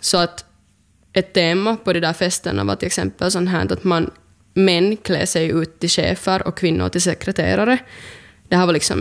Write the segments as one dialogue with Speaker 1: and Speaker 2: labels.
Speaker 1: Så att ett tema på de där festerna var till exempel sånt här att män klär sig ut till chefer och kvinnor till sekreterare. Det här var liksom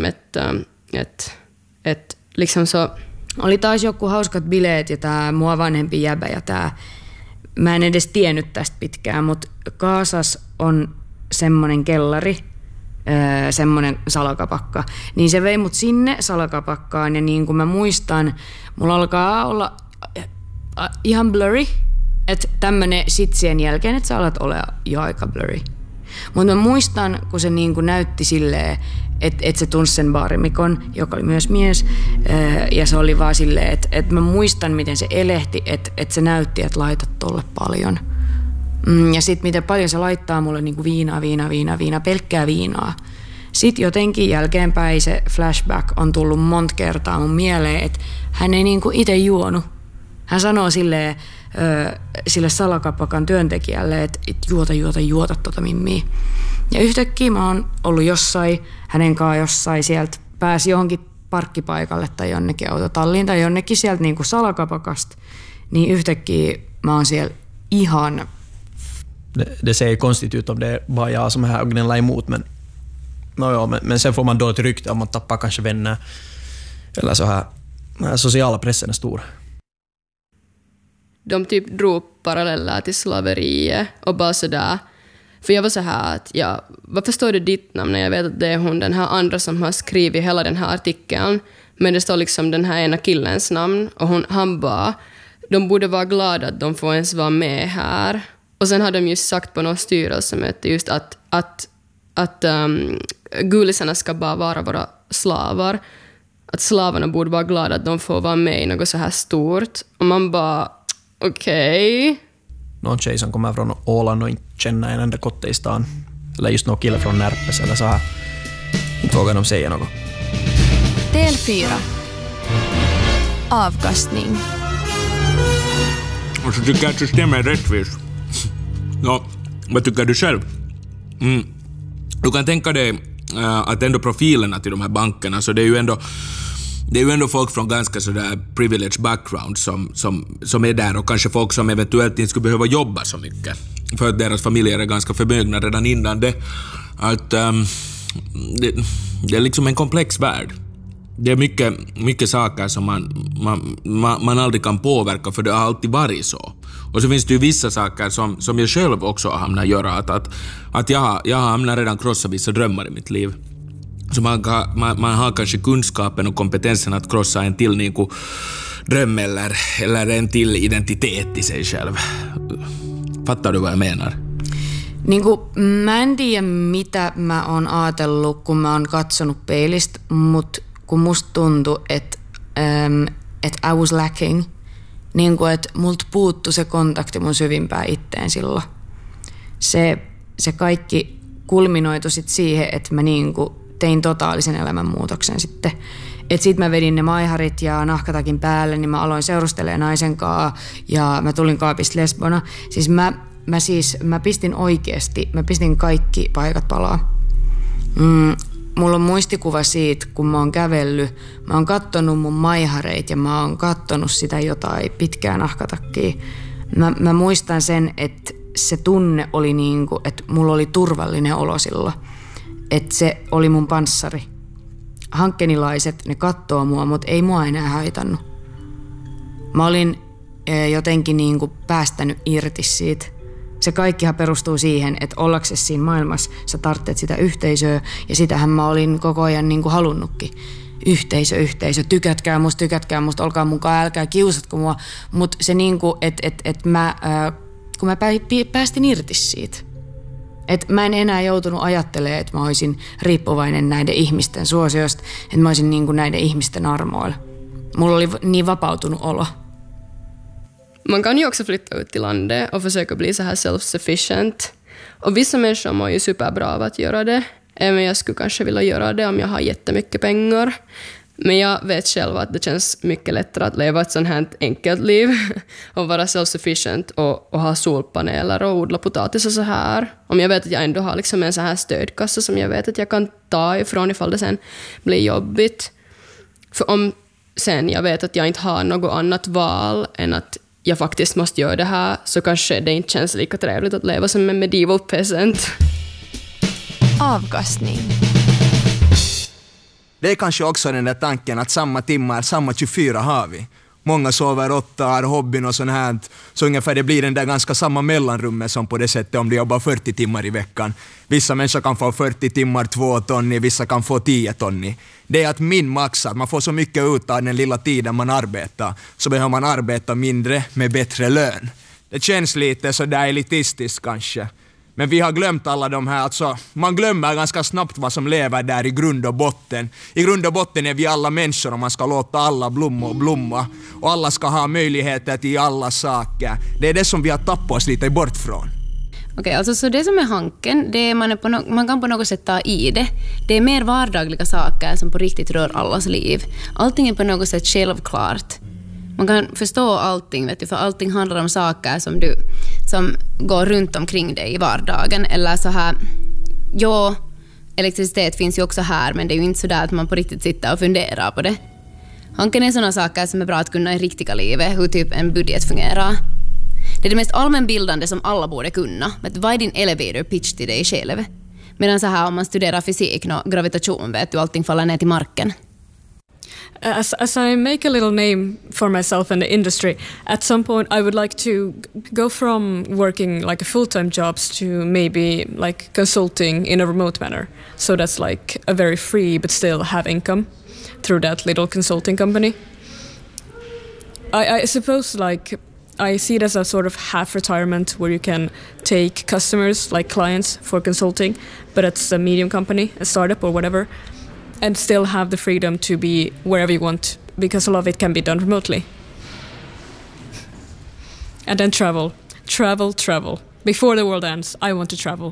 Speaker 1: ett liksom så...
Speaker 2: Oli taas joku hauskat bileet ja tää mua vanhempi jäbä ja tää... Mä en edes tiennyt tästä pitkään, mutta Gazas on semmonen kellari, semmonen salakapakka. Niin se vei mut sinne salakapakkaan ja niin kuin mä muistan, mulla alkaa olla ihan blurry, että tämmönen sitsien jälkeen, että sä alat olla jo aika blurry. Mutta mä muistan, kun se niin kuin näytti silleen, että se tunsi sen baarimikon, joka oli myös mies, ja se oli vaan silleen, että mä muistan, miten se elehti, että se näytti, että laitat tolle paljon. Ja sit miten paljon se laittaa mulle niin kuin viinaa, pelkkää viinaa. Sitten jotenkin jälkeenpäin se flashback on tullut monta kertaa mun mieleen, että hän ei niin kuin itse juonut. Hän sanoo silleen, sille salakapakan työntekijälle, että juota tota mimmiä. Ja yhtäkkiä mä oon ollut hänen kanssa jossain sieltä, pääsi johonkin parkkipaikalle tai jonnekin autotalliin tai jonnekin sieltä niin kuin salakapakasta, niin yhtäkkiä mä oon siellä ihan...
Speaker 3: Det ser konstigt ut om det är bara jag som är här och gnäller emot, men men sen får man då ett rykte om man tappar kanske vänner eller så här. Sociala pressen är stor.
Speaker 1: De typ drog paralleller till slaveriet och bara sådär. För jag var så här att varför står det ditt namn när jag vet att det är hon den här andra som har skrivit hela den här artikeln, men det står liksom den här ena killens namn och han bara, de borde vara glada att de får ens vara med här. Och sen hade de just sagt på något styrelsemöte just att gulisarna ska bara vara våra slavar. Att slavarna borde vara glada att de får vara med i något så här stort. Och man bara, okej.
Speaker 3: Någon tjej som kommer från Åland och inte känner en enda kotte i stan. Eller just någon kille från Närpes eller så här. Inte vågar de säga något.
Speaker 4: Del 4. Avkastning.
Speaker 5: Och så tycker jag att systemet är rättvist. Ja, vad tycker du själv? Du kan tänka dig att ändå profilerna till de här bankerna, så det är ju ändå folk från ganska sådär privileged background som är där, och kanske folk som eventuellt inte skulle behöva jobba så mycket för att deras familjer är ganska förmögna redan innan det. Att det är liksom en komplex värld. Det är mycket saker som man aldrig kan påverka, för det har alltid varit så. Och så finns det ju vissa saker som jag själv också har hamnat göra. Att jag har hamnat redan krossa vissa drömmar i mitt liv. Så man har kanske kunskapen och kompetensen att krossa en till niin kuin dröm eller en till identitet i sig själv. Fattar du vad jag menar?
Speaker 2: Mä en tiedä, mitä mä oon ajatellut, kun mä oon katsonut peilistä, mutta kun musta tuntui, että I was lacking, niin kuin, että multa puuttui se kontakti mun syvimpään itteen silloin. Se kaikki kulminoitu sit siihen, että mä niin kuin tein totaalisen elämänmuutoksen sitten. Että sit mä vedin ne maiharit ja nahkatakin päälle, niin mä aloin seurustelemaan naisen kanssa ja mä tulin kaapista lesbona. Siis mä pistin oikeasti, mä pistin kaikki paikat palaa. Mulla on muistikuva siitä, kun mä oon kävellyt, mä oon kattonut mun maihareit ja mä oon kattonut sitä jotain pitkää nahkatakkia. Mä muistan sen, että se tunne oli niinku, että mulla oli turvallinen olo silloin. Että se oli mun panssari. Hankkenilaiset, ne kattoo mua, mutta ei mua enää haitannut. Mä olin jotenkin niinku päästänyt irti siitä. Se kaikkihan perustuu siihen, että ollaksesi siinä maailmassa sä tarvitset sitä yhteisöä, ja sitähän mä olin koko ajan niin kuin halunnutkin. Yhteisö, tykätkää musta, olkaa mukaan, älkää kiusatko mua. Mutta se niin kuin, kun mä päästin irti siitä. Että mä en enää joutunut ajattelemaan, että mä olisin riippuvainen näiden ihmisten suosiosta, että mä olisin niin kuin näiden ihmisten armoilla. Mulla oli niin vapautunut olo.
Speaker 1: Man kan ju också flytta ut till landet och försöka bli så här self-sufficient. Och vissa människor mår ju superbra av att göra det. Även jag skulle kanske vilja göra det om jag har jättemycket pengar. Men jag vet själv att det känns mycket lättare att leva ett sånt här enkelt liv. Och vara self-sufficient och ha solpaneler och odla potatis och så här. Om jag vet att jag ändå har liksom en så här stödkassa som jag vet att jag kan ta ifrån ifall det sen blir jobbigt. För om sen jag vet att jag inte har något annat val än att jag faktiskt måste göra det här, så kanske det inte känns lika trevligt att leva som en medieval peasant.
Speaker 4: Avkastning.
Speaker 6: Det är kanske också den där tanken att samma timmar, samma 24 har vi. Många sover 8, har hobbyn och sånt här. Så ungefär det blir den där ganska samma mellanrummet som på det sättet om de jobbar 40 timmar i veckan. Vissa människor kan få 40 timmar 2 ton i, vissa kan få 10 ton i. Det är att min max, att man får så mycket ut av den lilla tiden man arbetar, så behöver man arbeta mindre med bättre lön. Det känns lite så där elitistiskt kanske. Men vi har glömt alla de här, alltså, man glömmer ganska snabbt vad som lever där i grund och botten. I grund och botten är vi alla människor och man ska låta alla blomma. Och alla ska ha möjligheter till alla saker. Det är det som vi har tappat oss lite bort från.
Speaker 7: Okej, alltså så det som är hanken, det är man kan på något sätt ta i det. Det är mer vardagliga saker som på riktigt rör allas liv. Allting är på något sätt självklart. Man kan förstå allting, vet du, för allting handlar om saker som går runt omkring dig i vardagen. Eller så här, ja, elektricitet finns ju också här, men det är ju inte så där att man på riktigt sitter och funderar på det. Hanken är sådana saker som är bra att kunna i riktiga livet, hur typ en budget fungerar. Det är det mest allmänbildande som alla borde kunna. Men vad är din elevator pitch till dig själv? Medan så här, om man studerar fysik och gravitation, vet du, allting faller ner till marken.
Speaker 8: As I make a little name for myself in the industry, at some point I would like to go from working like a full-time jobs to maybe like consulting in a remote manner. So that's like a very free but still have income through that little consulting company. I suppose like I see it as a sort of half retirement where you can take customers like clients for consulting, but it's a medium company, a startup or whatever, and still have the freedom to be wherever you want, because a lot of it can be done remotely. And then travel. Before the world ends, I want to travel.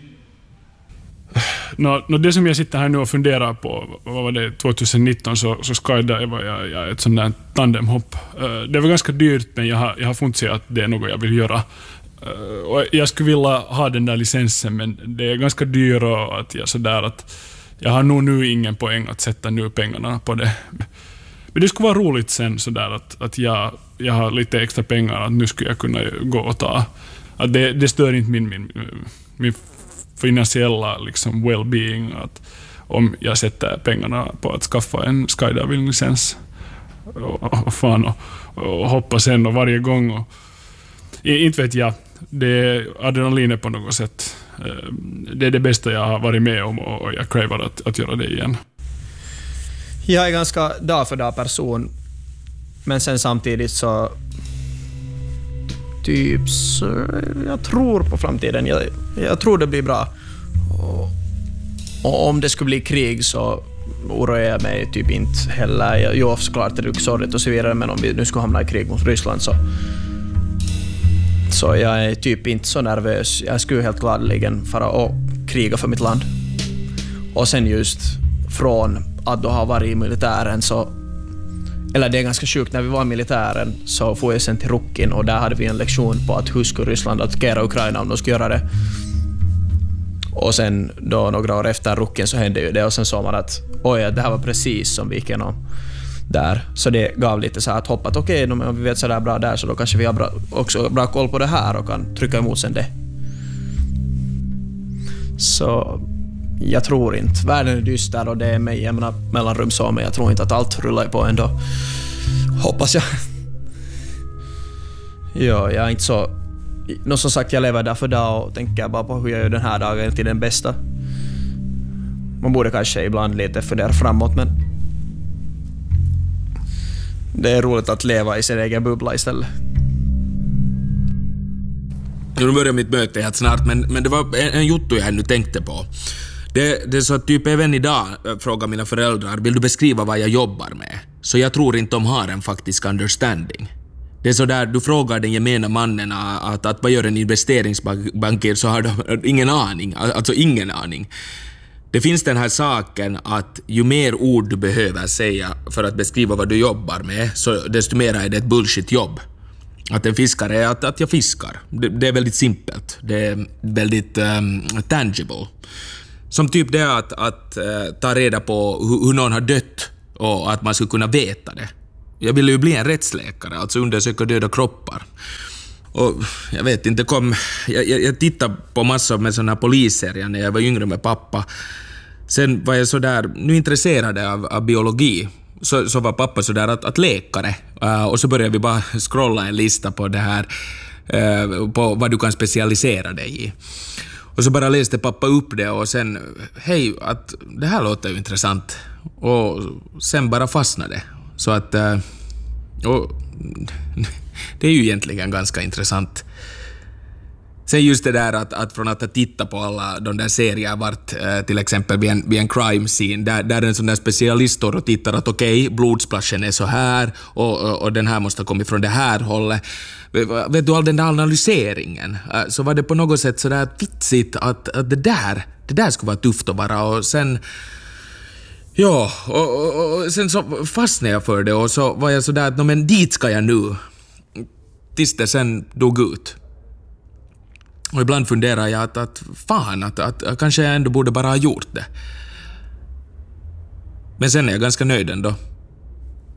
Speaker 9: Det som jag sitter här nu och funderar på, vad var det, 2019 så skydivade jag ett sånt där tandemhopp. Det var ganska dyrt, men jag har funnit att det är något jag vill göra. Och jag skulle vilja ha den där licensen, men det är ganska dyrt och att jag har nog nu ingen poäng att sätta nu pengarna på det. Men det skulle vara roligt sen sådär att jag har lite extra pengar, att nu skulle jag kunna gå och ta. Att det stör inte min finansiella liksom well-being, att om jag sätter pengarna på att skaffa en skydiving-licens och hoppa sen och varje gång. Och, inte vet jag, det är adrenalinet på något sätt. Det är det bästa jag har varit med om och jag kräver att göra det igen.
Speaker 3: Jag är ganska dag för dag person, men sen samtidigt så jag tror på framtiden. Jag tror det blir bra. Och om det skulle bli krig så oroar jag mig typ inte heller. Jo, såklart är det sorgligt och så vidare, men om vi nu skulle hamna i krig mot Ryssland så jag är typ inte så nervös. Jag skulle helt gladeligen fara och kriga för mitt land. Och sen just från att då ha varit i militären så, eller det är ganska sjukt, när vi var i militären så får jag sen till Rukin och där hade vi en lektion på att hur skulle Ryssland attackera Ukraina om de skulle göra det. Och sen då några år efter Rukin så hände ju det och sen såg man att det här var precis som vi gick igenom där. Så det gav lite så här att hoppa att okej, om vi vet så där bra där så då kanske vi har också bra koll på det här och kan trycka emot sen det. Så jag tror inte. Världen är dyster och det är med jämna mellanrum så, men jag tror inte att allt rullar på ändå. Hoppas jag. Ja, jag är inte så... Som sagt, jag lever där för dag och tänker bara på hur jag gör den här dagen till den bästa. Man borde kanske ibland lite fundera framåt, men det är roligt att leva i sin egen bubbla istället.
Speaker 5: Nu börjar mitt möte helt snart, men det var en jotto jag nu tänkte på. Det är så att typ även idag frågar mina föräldrar, vill du beskriva vad jag jobbar med? Så jag tror inte de har en faktisk understanding. Det är så där, du frågar den gemena mannen att vad gör en investeringsbanker, så har de ingen aning, alltså ingen aning. Det finns den här saken att ju mer ord du behöver säga för att beskriva vad du jobbar med, så desto mer är det ett bullshit-jobb. Att en fiskare är att jag fiskar. Det är väldigt simpelt. Det är väldigt tangible. Som typ det att ta reda på hur någon har dött och att man skulle kunna veta det. jag ville ju bli en rättsläkare, alltså undersöka döda kroppar. Och jag vet inte, jag tittade på massor med sådana här polisserier när jag var yngre med pappa. Sen var jag så där, nu intresserad av biologi. Så var pappa så där att läkare. Och så började vi bara scrolla en lista på det här, på vad du kan specialisera dig i. Och så bara läste pappa upp det och sen, hej, att det här låter ju intressant. Och sen bara fastnade. Så att, och det är ju egentligen ganska intressant. Sen just det där att från att titta på alla de där serier vart till exempel vid en crime scene där en sån där specialist står och tittar att okej, blodsplashen är så här och den här måste ha kommit från det här hållet. Vet du, all den där analyseringen, så var det på något sätt så där vitsigt att det där skulle vara tufft att vara. Och sen ja, och sen så fastnade jag för det och så var jag så där att men dit ska jag nu, tills det sen dog ut. Och ibland funderar jag att kanske jag ändå borde bara ha gjort det. Men sen är jag ganska nöjd ändå.